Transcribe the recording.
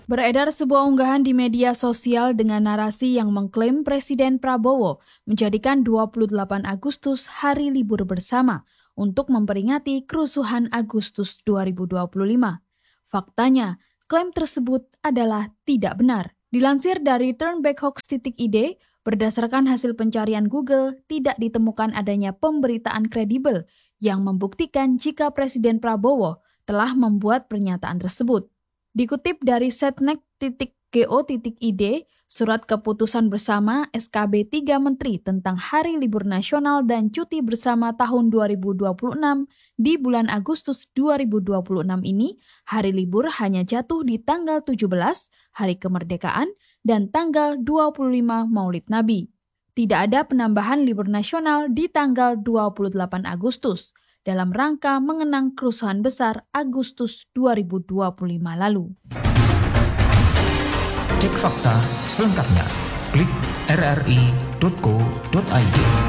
Beredar sebuah unggahan di media sosial dengan narasi yang mengklaim Presiden Prabowo menjadikan 28 Agustus hari libur bersama untuk memperingati kerusuhan Agustus 2025. Faktanya, klaim tersebut adalah tidak benar. Dilansir dari turnbackhoax.id, berdasarkan hasil pencarian Google, tidak ditemukan adanya pemberitaan kredibel yang membuktikan jika Presiden Prabowo telah membuat pernyataan tersebut. Dikutip dari setnek.go.id, Surat Keputusan Bersama SKB 3 Menteri tentang Hari Libur Nasional dan Cuti Bersama tahun 2026 di bulan Agustus 2026 ini, hari libur hanya jatuh di tanggal 17, Hari Kemerdekaan, dan tanggal 25 Maulid Nabi. Tidak ada penambahan libur nasional di tanggal 28 Agustus, dalam rangka mengenang kerusuhan besar Agustus 2025 lalu. Cek fakta selengkapnya. Klik rri.co.id.